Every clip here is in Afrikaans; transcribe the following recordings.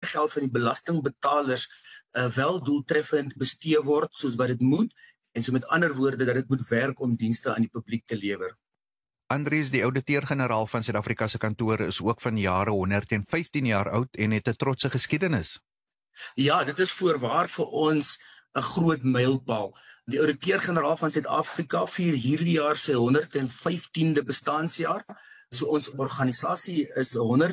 geld van die belastingbetalers wel doeltreffend bestee word soos wat dit moet, en so met ander woorde dat dit moet werk om dienste aan die publiek te lewer. Andries, die ouditeur-generaal van Suid-Afrika se kantore is ook van jare 115 jaar oud en het 'n trotse geskiedenis. Ja, dit is voorwaar vir ons 'n groot mylpaal. Die ouditeur-generaal van Suid-Afrika vier hierdie jaar sy 115de bestaanjaar. So ons organisasie is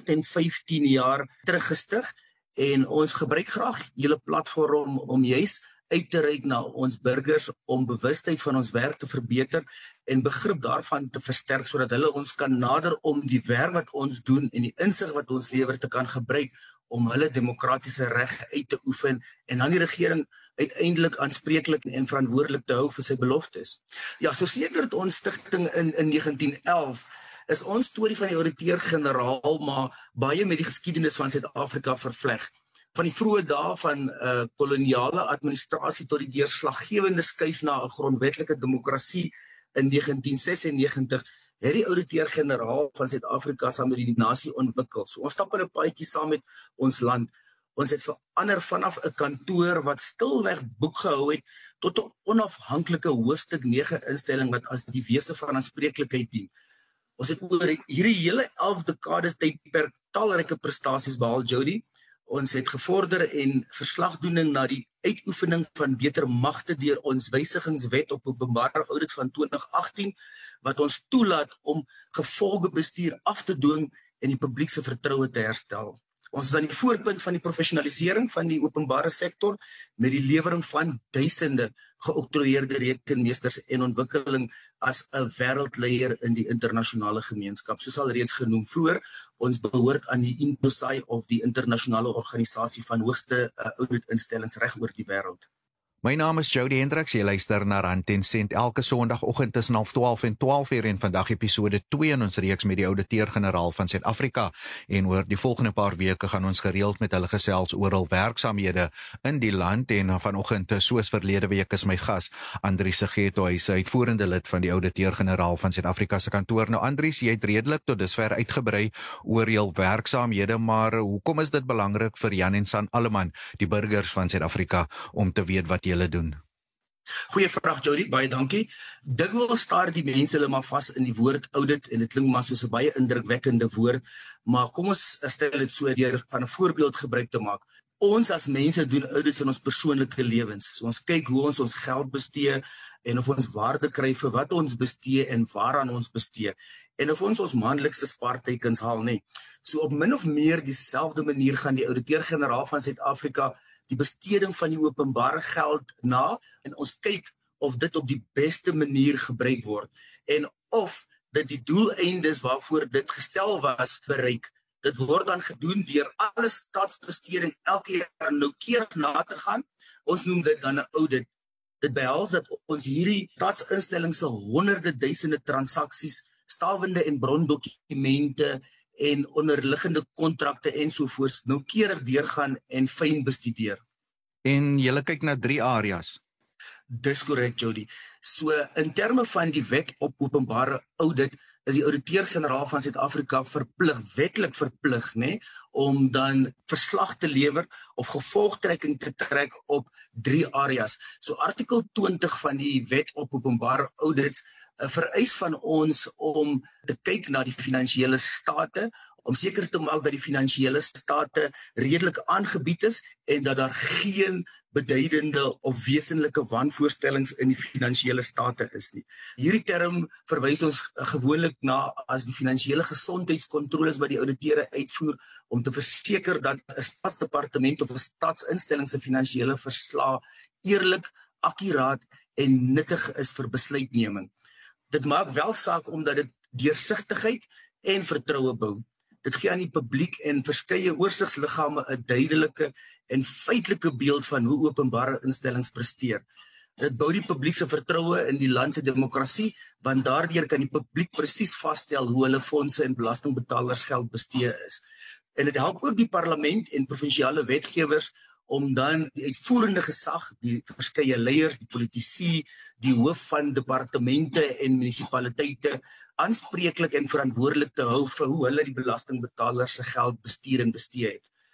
115 jaar teruggestig en ons gebruik graag julle platform om juis uit te reik na ons burgers om bewustheid van ons werk te verbeter en begrip daarvan te versterk sodat hulle ons kan nader om die werk wat ons doen en die insig wat ons lewer te kan gebruik om hulle demokratiese reg uit te oefen en dan die regering uiteindelik aanspreeklik en verantwoordelik te hou vir sy beloftes. Ja, so sedert ons stigting in 1911 is ons storie van die ouditeur-generaal maar baie met die geskiedenis van Suid-Afrika vervleg. Van die vroeë dae van koloniale administrasie tot die deurslaggewende skuif na 'n grondwetlike demokrasie in 1996 het die ouditeur-generaal van Suid-Afrika saam met die nasie ontwikkel. So ons stap in 'n paadjie saam met ons land. Ons het verander vanaf 'n kantoor wat stilweg boek gehou het tot 'n onafhanklike hoofstuk 9 instelling wat as die wese van aanspreeklikheid dien. Ons het oor hierdie hele 11 dekades tydperk talryke prestasies behaal, Jody. Ons het gevorder en verslagdoening na die uitoefening van beter magte deur ons wysigingswet op openbare audit van 2018 wat ons toelaat om gevolgebestuur af te dwing en die publiek se vertroue te herstel. Ons is aan die voorpunt van die professionalisering van die openbare sektor met die lewering van duisende geoktroeëerde rekenmeesters en ontwikkeling as 'n wêreldleier in die internasionale gemeenskap. Soos al reeds genoem vroeër, ons behoort aan die INTOSAI of die internasionale organisasie van hoogste auditinstellings reg oor die wêreld. My naam is Jody Hendriks, jy luister na Rand en Sent elke Sondagoggend tussen 11:30 en 12:00 en vandag episode 2 in ons reeks met die ouditeur-generaal van Suid-Afrika. En oor die volgende paar weke gaan ons gereeld met hulle gesels oor hul werksaamhede in die land en vanoggend soos verlede week is my gas Andries Segeto, hy is uitvoerende lid van die ouditeur-generaal van Suid-Afrika se kantoor. Nou Andries, jy het redelik tot dusver uitgebrei oor jou werksaamhede, maar hoekom is dit belangrik vir Jan en San Alleman, die burgers van Suid-Afrika, om te weet wat julle doen? Goeie vraag, Jody, baie dankie. Dikwels staar die mense hulle maar vas in die woord audit en dit klink maar soos 'n baie indrukwekkende woord, maar kom ons stel dit so deur van 'n voorbeeld gebruik te maak. Ons as mense doen audits in ons persoonlike lewens. So ons kyk hoe ons geld bestee en of ons waarde kry vir wat ons bestee en waaraan ons bestee. En of ons maandelikse spaartekens haal nie. So op min of meer dieselfde manier gaan die ouditeur-generaal van Suid-Afrika die besteding van die openbare geld na en ons kyk of dit op die beste manier gebruik word en of dit die doeleindes waarvoor dit gestel was bereik. Dit word dan gedoen deur alle staatsbesteding elke jaar noukeurig na te gaan. Ons noem dit dan 'n audit. Dit behels dat ons hierdie staatsinstellings se honderde duisende transaksies, stawende en brondokumente en onderliggende kontrakte ensovoorts noukeurig deurgaan en fyn bestudeer. En julle kyk na 3 areas. Dis korrek, Jody. So in terme van die wet op openbare audit is die ouditeur-generaal van Suid-Afrika wetlik verplig, om dan verslag te lewer of gevolgtrekking te trek op 3 areas. So artikel 20 van die wet op openbare audits vereis van ons om te kyk na die finansiële state, om seker te maak dat die finansiële state redelik aangebied is en dat daar geen beduidende of wesenlike wanvoorstellings in die finansiële state is nie. Hierdie term verwys ons gewoonlik na as die finansiële gesondheidskontroles wat die auditeure uitvoer om te verseker dat 'n staatsdepartement of 'n staatsinstelling se finansiële verslae eerlik, akkuraat en nuttig is vir besluitneming. Dit maak wel saak omdat dit deursigtigheid en vertroue bou. Dit gee aan die publiek en verskeie oorsigsliggame 'n duidelike en feitelike beeld van hoe openbare instellings presteer. Dit bou die publiek se vertroue in die land se demokrasie, want daardeur kan die publiek presies vasstel hoe hulle fondse en belastingbetalers geld bestee is. En dit help ook die parlement en provinsiale wetgewers om dan die uitvoerende gesag, die verskeie leiers, die politici, die hoof van departemente en munisipaliteite aanspreeklik en verantwoordelik te hou vir hoe hulle die belastingbetalers se geld bestuur en bestee het.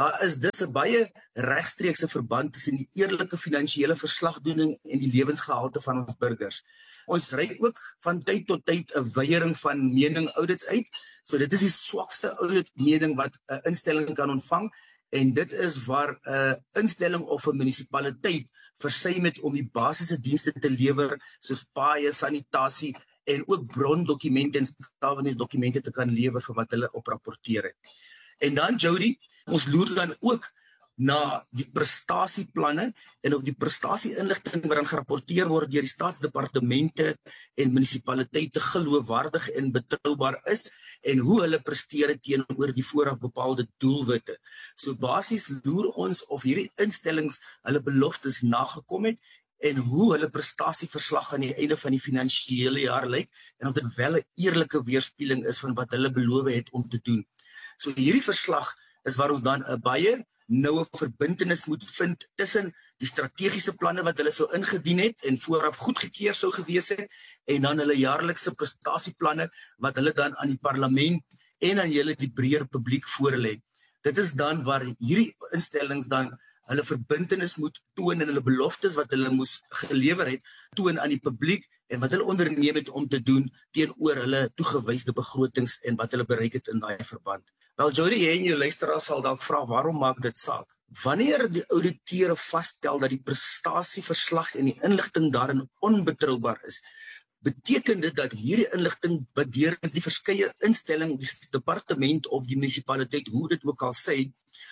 Daar is dus 'n baie regstreekse verband tussen die eerlike finansiële verslagdoening en die lewensgehalte van ons burgers. Ons ry ook van tyd tot tyd 'n weiering van mening audits uit. So dit is die swakste audit mening wat 'n instelling kan ontvang, en dit is waar 'n instelling of 'n munisipaliteit versuim het om die basiese dienste te lewer, soos paaie, sanitasie en ook brondokumente en stawende dokumente te kan lewer vir wat hulle oprapporteer het. En dan, Jody, ons loer dan ook na die prestasieplanne en of die prestasie-inligting wat dan gerapporteer word deur die staatsdepartemente en munisipaliteite geloofwaardig en betroubaar is, en hoe hulle presteer teenoor die vooraf bepaalde doelwitte. So basies loer ons of hierdie instellings hulle beloftes nagekom het, en hoe hulle prestasieverslag aan die einde van die finansiële jaar lyk, en of dit wel 'n eerlike weerspieëling is van wat hulle beloof het om te doen. So hierdie verslag is waar ons dan 'n baie noue verbintenis moet vind tussen die strategiese planne wat hulle sou ingedien het en vooraf goedgekeur sou gewees het, en dan hulle jaarlikse prestasieplanne wat hulle dan aan die parlement en aan julle die breër publiek voorlê. Dit is dan waar hierdie instellings dan hulle verbintenis moet toon en hulle beloftes wat hulle moes gelewer het, toon aan die publiek en wat hulle onderneem het om te doen teenoor hulle toegewyde begrotings en wat hulle bereik het in daai verband. Wel, Jody, jy en jou luisteraars sal dalk vra, waarom maak dit saak? Wanneer die ouditeure vasstel dat die prestasieverslag en die inligting daarin onbetroubaar is, beteken dit dat hierdie inligting deur die verskeie instelling, die departement of die munisipaliteit, hoe dit ook al sê,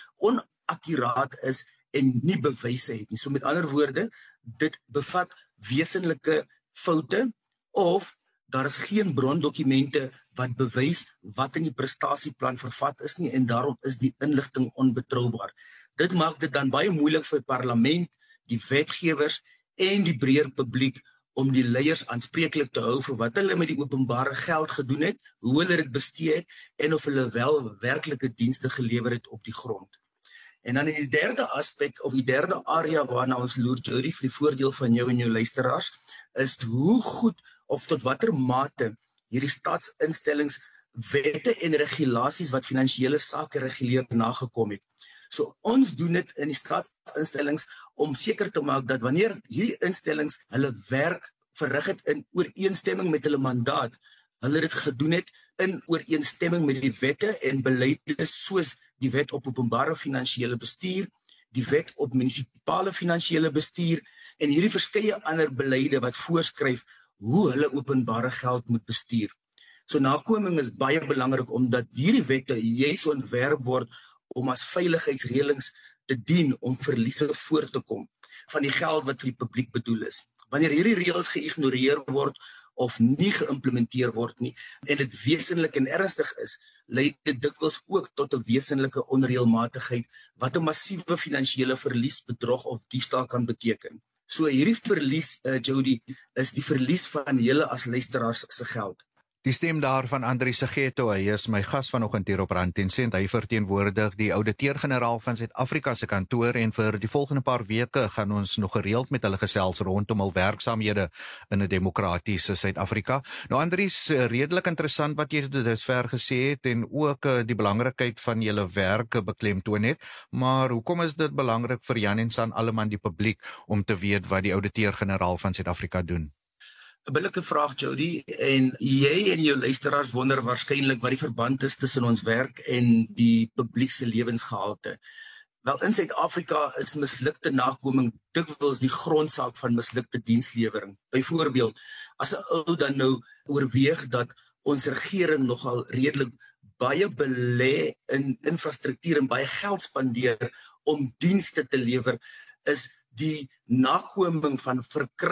onakkuraat is en nie bewyse het nie. So met ander woorde, dit bevat wesenlike foute of daar is geen brondokumente wat bewys wat in die prestasieplan vervat is nie, en daarom is die inligting onbetroubaar. Dit maak dit dan baie moeilik vir die parlement, die wetgewers en die breër publiek om die leiers aanspreeklik te hou vir wat hulle met die openbare geld gedoen het, hoe hulle dit bestee het en of hulle wel werklike dienste gelewer het op die grond. En dan in die derde aspek of die derde area waarna ons loer, Jody, vir die voordeel van jou en jou luisteraars, is hoe goed of tot watter mate hierdie staatsinstellings wette en regulasies wat finansiële sake reguleer nagekom het. So ons doen dit in die staatsinstellings om seker te maak dat wanneer hierdie instellings hulle werk verrig het in ooreenstemming met hulle mandaat, hulle dit gedoen het in ooreenstemming met die wette en beleide soos die wet op openbare finansiële bestuur, die wet op munisipale finansiële bestuur en hierdie verskeie ander beleide wat voorskryf hoe hulle openbare geld moet bestuur. So nakoming is baie belangrik omdat hierdie wette juis ontwerp word om as veiligheidsreëlings te dien om verliese voor te kom van die geld wat vir die publiek bedoel is. Wanneer hierdie reëls geïgnoreer word of nie geïmplementeer word nie en dit wesenlik en ernstig is, lei dit dikwels ook tot 'n wesenlike onreëlmatigheid wat 'n massiewe finansiële verlies, bedrog of diefstal kan beteken. So hierdie verlies, Jody, is die verlies van julle as luisteraars se geld. Die stem daar van Andri Segeto, hy is my gas vanoggend hier op Rand en Sent. Hy verteenwoordig die ouditeur-generaal van Suid-Afrika se kantoor en vir die volgende paar weke gaan ons nog gereeld met hulle gesels rondom hul werksaamhede in 'n demokratiese Suid-Afrika. Nou Andri, is redelik interessant wat jy dusver gesê het en ook die belangrikheid van julle werk beklemtoon het, maar hoekom is dit belangrik vir Jan en San Alleman die publiek om te weet wat die ouditeur-generaal van Suid-Afrika doen? 'n Billike vraag, Jody, en jy en jou luisteraars wonder waarskynlik wat die verband is tussen ons werk en die publiek se lewensgehalte. Wel, in Suid-Afrika is mislukte nakoming dikwels die grondsaak van mislukte dienslewering. Byvoorbeeld, as 'n ou dan nou oorweeg dat ons regering nogal redelik baie belê in infrastruktuur en baie geld spandeer om dienste te lewer, is die nakoming van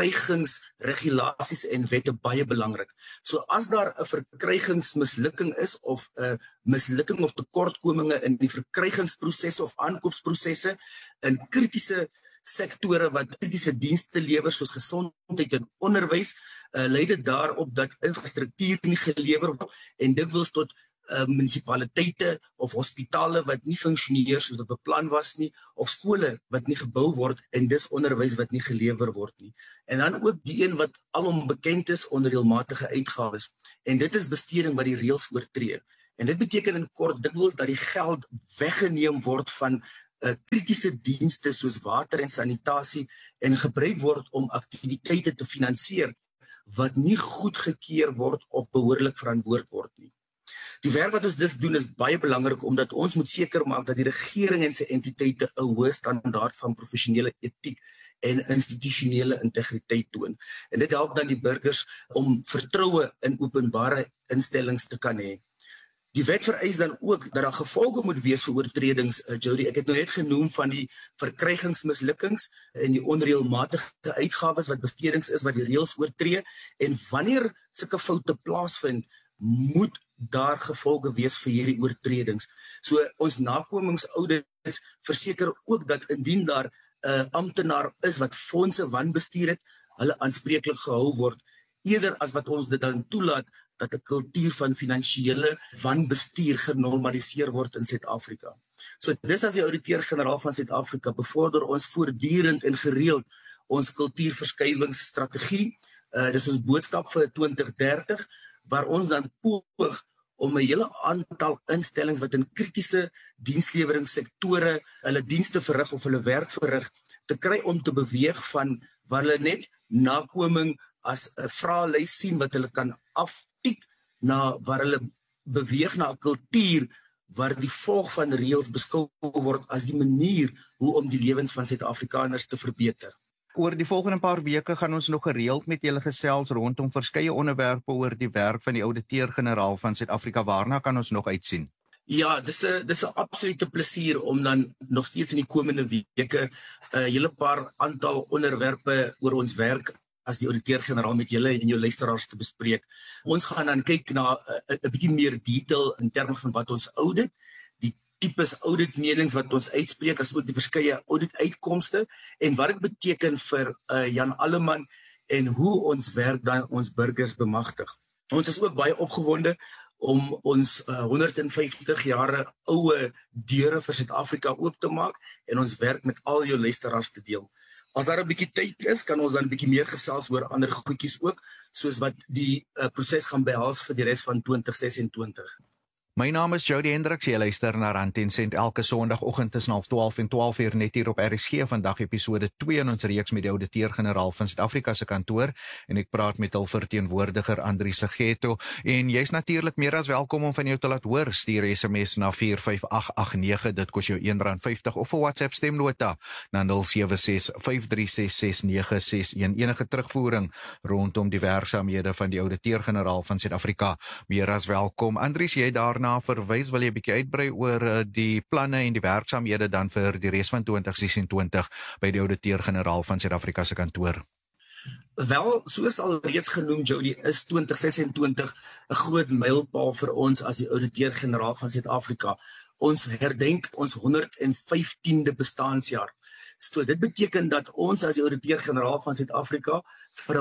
verkrygingsregulasies en wette baie belangrik. So as daar 'n verkrygingsmislukking is of 'n mislukking of tekortkominge in die verkrygingsprosesse of aankoopsprosesse in kritiese sektore wat kritiese dienste lewer soos gesondheid en onderwys, lei dit daarop dat infrastruktuur nie gelewer word en dikwels tot munisipaliteite of hospitale wat nie funksioneer soos wat beplan was nie, of skole wat nie gebou word en dis onderwys wat nie gelewer word nie. En dan ook die een wat alom bekend is, onreëlmatige uitgawes. En dit is besteding wat die reëls oortree. En dit beteken in kort dikwels dat die geld weggeneem word van kritiese dienste soos water en sanitasie en gebruik word om aktiwiteite te finansier wat nie goedgekeur word of behoorlik verantwoord word nie. Die werk wat ons dus doen is baie belangrik omdat ons moet seker maak dat die regering en sy entiteite 'n hoë standaard van professionele etiek en institusionele integriteit toon. En dit help dan die burgers om vertroue in openbare instellings te kan hê. Die wet vereis dan ook dat daar gevolge moet wees vir oortredings, Jody. Ek het nou net genoem van die verkrygingsmislukkings en die onreëlmatige uitgawes wat bestedings is wat die reëls oortree en wanneer sulke foute plaasvind, moet daar gevolge wees vir hierdie oortredings. So ons nakomingsaudits verseker ook dat indien daar 'n amptenaar is wat fondse wanbestuur het, hulle aanspreeklik gehou word, eerder as wat ons dit dan toelaat dat 'n kultuur van finansiële wanbestuur genormaliseer word in Suid-Afrika. So dis as die ouditeur-generaal van Suid-Afrika bevorder ons voortdurend en gereeld ons kultuurverskuiwingsstrategie. Dis ons boodskap vir 2030 waar ons dan poog om 'n hele aantal instellings wat in kritiese diensleweringssektore hulle dienste verrig of hulle werk verrig, te kry om te beweeg van waar hulle net nakoming as 'n vraelys sien wat hulle kan aftik, na waar hulle beweeg na 'n kultuur waar die volg van reëls beskou word as die manier hoe om die lewens van Suid-Afrikaners te verbeter. Oor die volgende paar weke gaan ons nog gereeld met julle gesels rondom verskeie onderwerpe oor die werk van die ouditeur-generaal van Suid-Afrika. Waarna kan ons nog uitsien? Ja, dis 'n absolute plesier om dan nog steeds in die komende weke 'n hele paar aantal onderwerpe oor ons werk as die ouditeur-generaal met julle en jou luisteraars te bespreek. Ons gaan dan kyk na 'n bietjie meer detail in terme van wat ons audit, die tipes auditmenings wat ons uitspreek, as ook die verskeie audituitkomste en wat dit beteken vir Jan Alleman en hoe ons werk dan ons burgers bemagtig. Ons is ook baie opgewonde om ons 150 jare oue deure vir Suid-Afrika oop te maak en ons werk met al jou luisteraars te deel. As daar 'n bietjie tyd is, kan ons dan 'n bietjie meer gesels oor ander goedjies ook, soos wat die proses gaan behels vir die res van 2026. My naam is Jody Hendriks. Jy luister na Rand en Sent elke Sondagoggend tussen 12:30 en 12:00 net hier op RSG. Vandag episode 2 in ons reeks met die ouditeur-generaal van Suid-Afrika se kantoor en ek praat met hul verteenwoordiger Andri Segeto en jy's natuurlik meer as welkom om van jou te laat hoor. Stuur SMS na 45889. Dit kos jou R1.50 of 'n WhatsApp stemnota na 0765366961. Enige terugvoering rondom die werksaamhede van die ouditeur-generaal van Suid-Afrika, meer as welkom. Andri, jy daarna verwys, wil jy 'n bietjie uitbrei oor die planne en die werksaamhede dan vir die res van 2026 by die ouditeur-generaal van Suid-Afrika se kantoor? Wel, soos al reeds genoem, Jody, is 2026 'n groot mylpaal vir ons as die ouditeur-generaal van Suid-Afrika. Ons herdenk ons 115de bestaanjaar. So dit beteken dat ons as die ouditeur-generaal van Suid-Afrika vir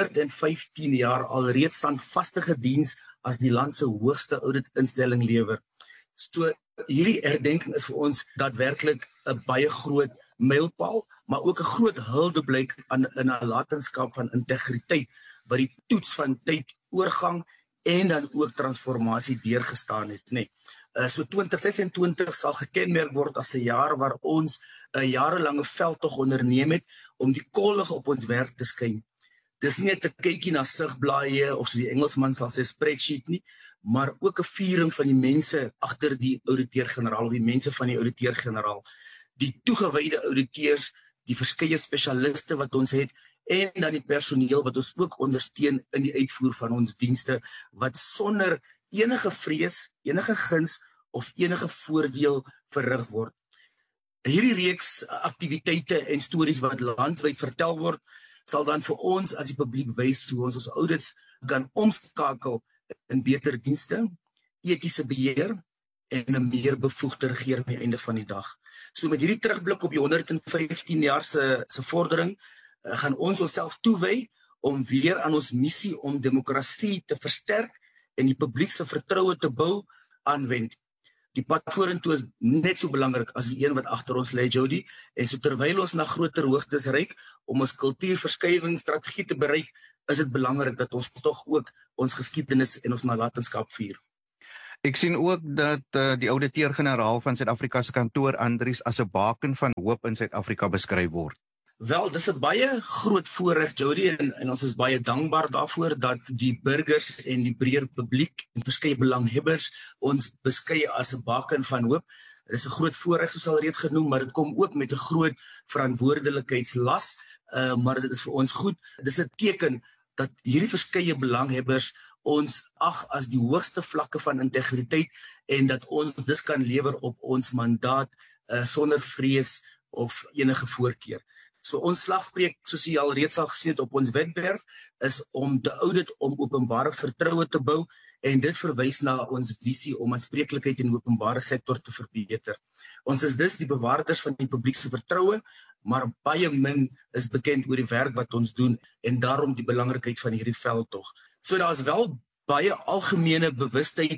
115 jaar alreeds standvastige diens as die land se hoogste auditinstelling lewer. So hierdie herdenking is vir ons daadwerklik 'n baie groot mylpaal, maar ook 'n groot huldeblyk aan 'n nalatenskap van integriteit wat die toets van tyd, oorgang en dan ook transformasie deurgestaan het, nee. So 2026 sal gekenmerk word as 'n jaar waar ons 'n jarelange veldtog onderneem het om die kollig op ons werk te skyn. Dis nie net 'n kykie na sigblaaie of soos die Engelsman sal sê spreadsheet nie, maar ook 'n viering van die mense agter die ouditeur-generaal, die mense van die ouditeur-generaal, die toegewyde auditeurs, die verskeie spesialiste wat ons het en dan die personeel wat ons ook ondersteun in die uitvoer van ons dienste wat sonder enige vrees, enige guns of enige voordeel verrig word. Hierdie reeks aktiwiteite en stories wat landwyd vertel word, sal dan vir ons as die publiek wys hoe ons audits kan omskakel in beter dienste, etiese beheer en 'n meer bevoegde regering aan die einde van die dag. So met hierdie terugblik op die 115 jaar se vordering, gaan ons onsself toewy om weer aan ons missie om demokrasie te versterk en die publiek se vertroue te bou aanwend. Die pad vorentoe is net so belangrik as die een wat agter ons lê, Jody, en so terwyl ons na groter hoogtes reik om ons kultuurverskuiwingsstrategie te bereik, is dit belangrik dat ons tog ook ons geskiedenis en ons nalatenskap vier. Ek sien ook dat die ouditeur-generaal van Suid-Afrika se kantoor Andries as 'n baken van hoop in Suid-Afrika beskryf word. Wel, dis 'n baie groot voorreg, Jody, en ons is baie dankbaar daarvoor dat die burgers en die breër publiek en verskeie belanghebbers ons beskei as 'n baken van hoop. Dit is 'n groot voorreg, soos al reeds genoem, maar dit kom ook met 'n groot verantwoordelikheidslas, maar dit is vir ons goed. Dit is 'n teken dat hierdie verskeie belanghebbers ons ag as die hoogste vlakke van integriteit en dat ons dus kan lewer op ons mandaat sonder vrees of enige voorkeur. So ons slagspreuk, soos jy al reeds al gesien het op ons webwerf, is om te audit om openbare vertroue te bou en dit verwys na ons visie om aanspreeklikheid in die openbare sektor te verbeter. Ons is dus die bewaarders van die publiek se vertroue, maar baie min is bekend oor die werk wat ons doen en daarom die belangrikheid van hierdie veldtog. So daar is wel baie algemene bewustheid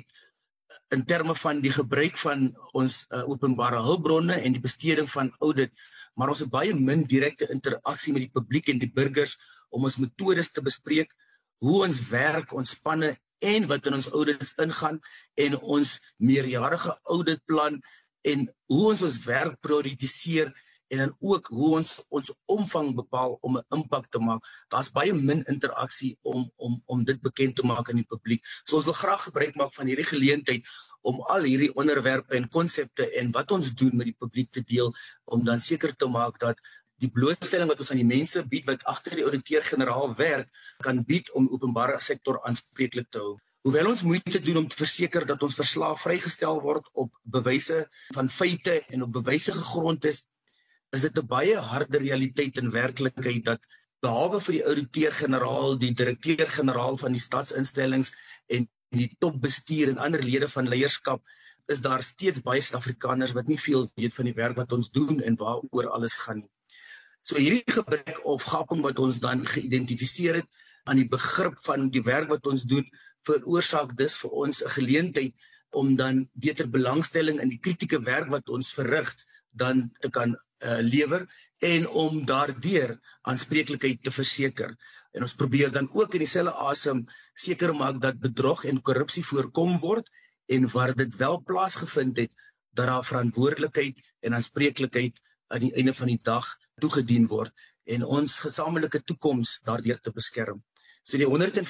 in terme van die gebruik van ons openbare hulpbronne en die besteding van audit, maar ons het baie min direkte interaksie met die publiek en die burgers om ons metodes te bespreek, hoe ons werk, ons spanne en wat in ons audits ingaan en ons meerjarige auditplan en hoe ons werk prioritiseer en dan ook hoe ons omvang bepaal om 'n impak te maak. Daar's baie min interaksie om dit bekend te maak aan die publiek. So ons wil graag gebruik maak van hierdie geleentheid om al hierdie onderwerpe en konsepte en wat ons doen met die publiek te deel, om dan seker te maak dat die blootstelling wat ons aan die mense bied wat agter die ouditeur-generaal werk, kan bied om die openbare sektor aanspreeklik te hou. Hoewel ons moeite doen om te verseker dat ons verslae vrygestel word op bewyse van feite en op bewyse gegrond is dit 'n baie harde realiteit en werklikheid dat behalwe vir die ouditeur-generaal, die direkteur-generaal van die staatsinstellings en die topbestuur en ander lede van leierskap, is daar steeds baie Suid-Afrikaners wat nie veel weet van die werk wat ons doen en waaroor alles gaan nie. So hierdie gebrek of gaping wat ons dan geïdentifiseer het aan die begrip van die werk wat ons doen, veroorsaak dus vir ons 'n geleentheid om dan beter belangstelling in die kritieke werk wat ons verrig dan te kan lewer en om daardeur aanspreeklikheid te verseker. En ons probeer dan ook in dieselfde asem seker maak dat bedrog en korrupsie voorkom word en waar dit wel plaasgevind het, dat daar verantwoordelikheid en aanspreeklikheid aan die einde van die dag toegedien word en ons gesamentlike toekoms daardeur te beskerm. So die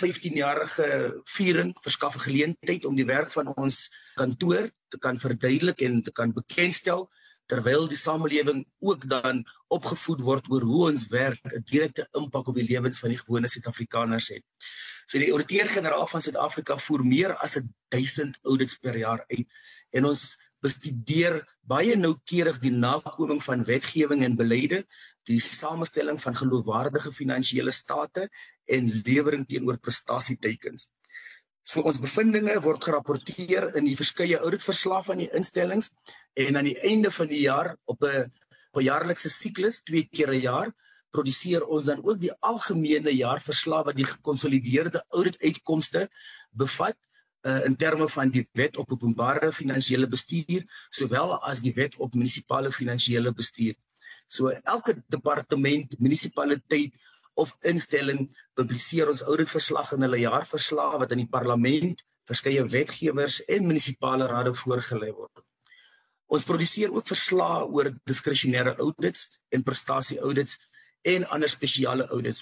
115-jarige viering verskaf 'n geleentheid om die werk van ons kantoor te kan verduidelik en te kan bekendstel, terwyl die samelewing ook dan opgevoed word oor hoe ons werk 'n direkte impak op die lewens van die gewone Suid-Afrikaners het. So die ouditeur-generaal van Suid-Afrika voer meer as 1000 audits per jaar uit en ons bestudeer baie noukeurig die nakoming van wetgewing en beleide, die samestelling van geloofwaardige finansiële state en lewering teenoor prestasieteikens. So ons bevindinge word gerapporteer in die verskeie auditverslae van die instellings en aan die einde van die jaar op 'n jaarlikse siklus, 2 keer 'n jaar, produseer ons dan ook die algemene jaarverslag wat die gekonsolideerde audituitkomste bevat in terme van die wet op openbare finansiële bestuur, sowel as die wet op munisipale finansiële bestuur. So elke departement, munisipaliteit of instelling publiseer ons auditverslag in hulle jaarverslag wat aan die parlement, verskeie wetgewers en munisipale rade voorgelê word. Ons produseer ook verslae oor diskresionêre audits en prestasie audits en ander spesiale audits.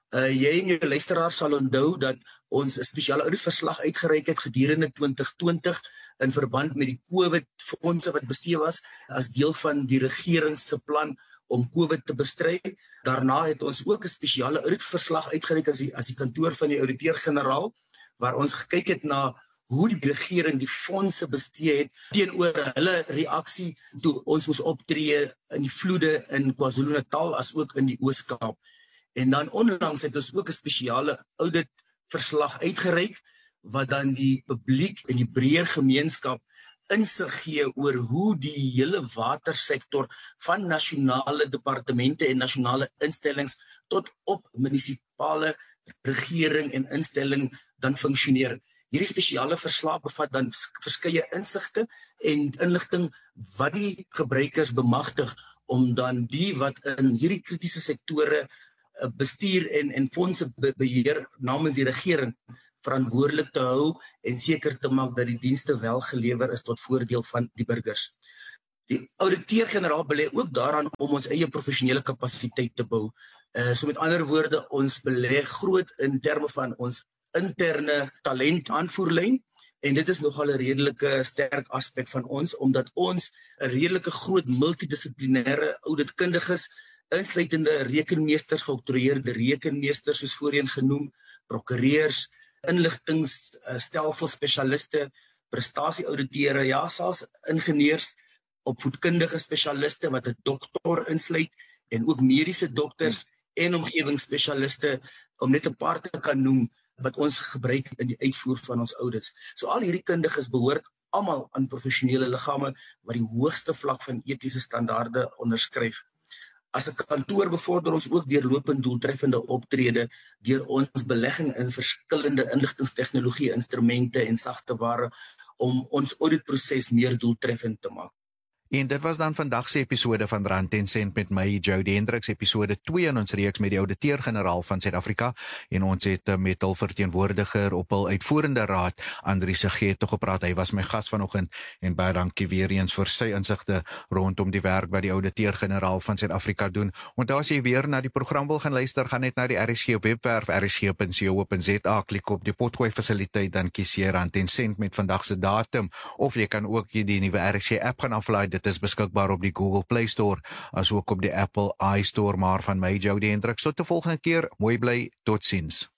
Jy en jou luisteraars sal onthou dat ons 'n spesiale auditverslag uitgereik het gedurende 2020 in verband met die COVID-fondse wat bestee was as deel van die regering se plan om COVID te bestry. Daarna het ons ook 'n spesiale auditverslag uitgereik as die kantoor van die ouditeur-generaal, waar ons gekyk het na hoe die regering die fondse bestee het teenoor hulle reaksie toe ons moes optree in die vloede in KwaZulu-Natal as ook in die Oos-Kaap. En dan onlangs het ons ook 'n spesiale auditverslag uitgereik wat dan die publiek en die breër gemeenskap insig gee oor hoe die hele watersektor van nasionale departemente en nasionale instellings tot op munisipale regering en instelling dan funksioneer. Hierdie spesiale verslag bevat dan verskeie insigte en inligting wat die gebruikers bemagtig om dan die wat in hierdie kritiese sektore bestuur en fondse beheer namens die regering verantwoordelik te hou en seker te maak dat die dienste wel gelewer is tot voordeel van die burgers. Die ouditeur-generaal belê ook daaraan om ons eie professionele kapasiteit te bou. So met ander woorde, ons belê groot in terme van ons interne talent aanvoerlyn en dit is nogal 'n redelike sterk aspek van ons omdat ons 'n redelike groot multidissiplinêre ouditkundiges insluitende rekenmeesters, geoktroeëerde rekenmeesters soos voorheen genoem, prokureurs, inligtingstelsel-spesialiste, prestasieouditeure, ja, selfs ingenieurs, opvoedkundige spesialiste wat 'n dokter insluit en ook mediese dokters en omgewingsspesialiste om net 'n paar te kan noem wat ons gebruik in die uitvoer van ons audits. So al hierdie kundiges behoort almal aan professionele liggame wat die hoogste vlak van etiese standaarde onderskryf. As 'n kantoor bevorder ons ook deurlopend doeltreffende optrede deur ons belegging in verskillende inligtingstegnologie instrumente en sagte ware om ons auditproses meer doeltreffend te maak. En dit was dan vandag se episode van Rand en Sent met my, Jody Hendricks, episode 2 in ons reeks met die ouditeur-generaal van Suid-Afrika, en ons het met hul verteenwoordiger op hul uitvoerende raad, Andries Segete, gepraat. Hy was my gas vanoggend en baie dankie weer eens vir sy insigte rondom die werk wat die ouditeur-generaal van Suid-Afrika doen. Onthou as jy weer na die program wil gaan luister, gaan net na die RSG webwerf rsg.co.za, klik op die potgooi fasiliteit, dan kies jy Rand en Sent met vandag se datum, of jy kan ook die nuwe RSG app gaan aflaai. Dit is beskikbaar op die Google Play Store, as ook op die Apple iStore, maar van my, Jody Hendricks, tot die volgende keer, mooi bly, totsiens.